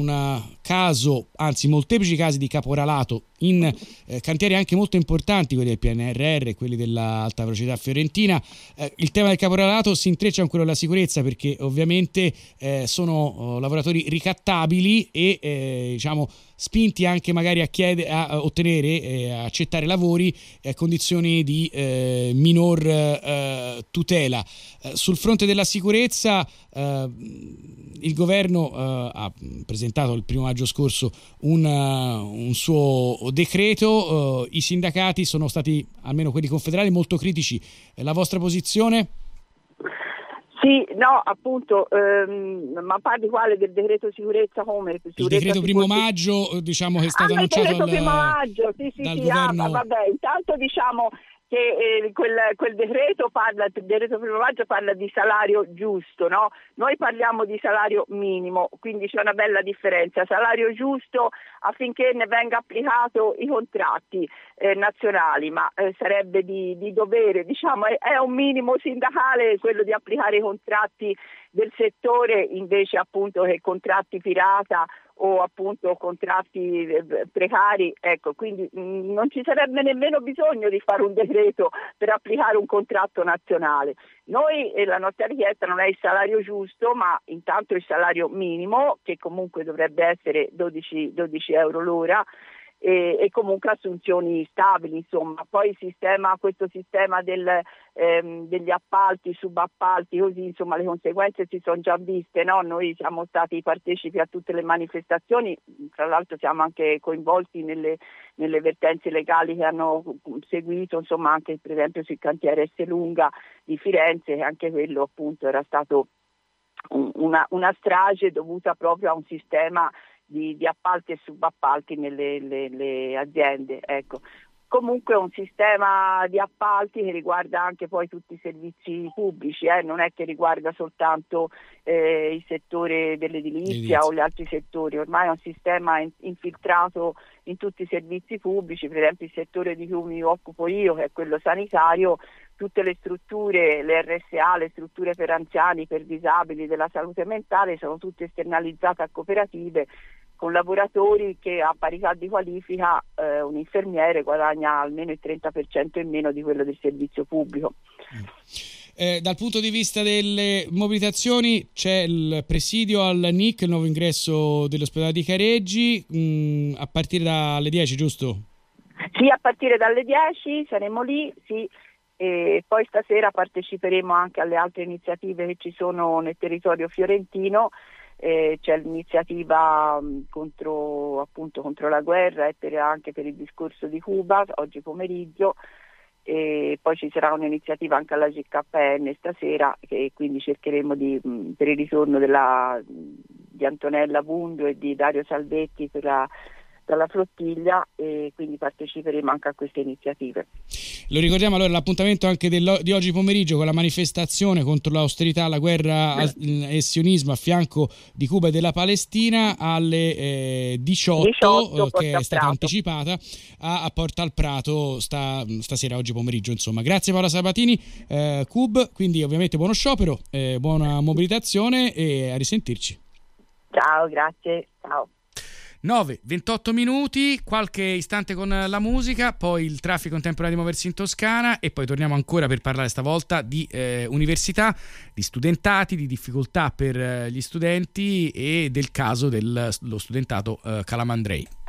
un caso, anzi molteplici casi di caporalato in cantieri anche molto importanti, quelli del PNRR e quelli dell'alta velocità fiorentina. Il tema del caporalato si intreccia con quello della sicurezza, perché ovviamente sono lavoratori ricattabili e diciamo spinti anche magari a ottenere e accettare lavori a condizioni di minor tutela. Sul fronte della sicurezza il governo ha presentato il 1 maggio scorso un suo decreto. I sindacati sono stati, almeno quelli confederali, molto critici. La vostra posizione? Sì, no, appunto, ma parli quale del decreto sicurezza come? Il decreto 1 maggio, diciamo, che è stato annunciato il decreto 1 maggio, dal governo. Vabbè, intanto diciamo che quel decreto il decreto 1 maggio parla di salario giusto, no? Noi parliamo di salario minimo, quindi c'è una bella differenza. Salario giusto affinché ne venga applicato i contratti nazionali, ma sarebbe di dovere, diciamo, è un minimo sindacale quello di applicare i contratti del settore, invece appunto che contratti pirata o appunto contratti precari, ecco, quindi non ci sarebbe nemmeno bisogno di fare un decreto per applicare un contratto nazionale. Noi la nostra richiesta non è il salario giusto, ma intanto il salario minimo, che comunque dovrebbe essere 12 euro l'ora, e comunque assunzioni stabili, insomma. Poi questo sistema degli appalti, subappalti, così, insomma, le conseguenze si sono già viste, no? Noi siamo stati partecipi a tutte le manifestazioni, tra l'altro siamo anche coinvolti nelle vertenze legali che hanno seguito, insomma, anche per esempio sul cantiere Esselunga di Firenze, che anche quello appunto era stato una strage dovuta proprio a un sistema di appalti e subappalti nelle aziende, ecco. Comunque è un sistema di appalti che riguarda anche poi tutti i servizi pubblici, non è che riguarda soltanto il settore dell'edilizia o gli altri settori, ormai è un sistema infiltrato in tutti i servizi pubblici. Per esempio il settore di cui mi occupo io, che è quello sanitario, tutte le strutture, le RSA, le strutture per anziani, per disabili, della salute mentale, sono tutte esternalizzate a cooperative, con lavoratori che a parità di qualifica un infermiere guadagna almeno il 30% in meno di quello del servizio pubblico. Dal punto di vista delle mobilitazioni c'è il presidio al NIC, il nuovo ingresso dell'ospedale di Careggi, a partire dalle 10, giusto? Sì, a partire dalle 10 saremo lì, sì. E poi stasera parteciperemo anche alle altre iniziative che ci sono nel territorio fiorentino. C'è l'iniziativa contro la guerra e anche per il discorso di Cuba oggi pomeriggio, e poi ci sarà un'iniziativa anche alla GKN stasera, e quindi cercheremo per il ritorno di Antonella Bundio e di Dario Salvetti dalla flottiglia, e quindi parteciperemo anche a queste iniziative. Lo ricordiamo allora l'appuntamento anche di oggi pomeriggio con la manifestazione contro l'austerità, la guerra e il sionismo a fianco di Cuba e della Palestina alle 18 che è stata anticipata a Porta al Prato stasera, oggi pomeriggio, insomma. Grazie Paola Sabatini, CUB, quindi ovviamente buono sciopero, buona mobilitazione e a risentirci. Ciao, grazie, ciao. 9:28 minuti, qualche istante con la musica, poi il traffico in tempo di muoversi in Toscana e poi torniamo ancora per parlare stavolta di università, di studentati, di difficoltà per gli studenti e del caso dello studentato Calamandrei.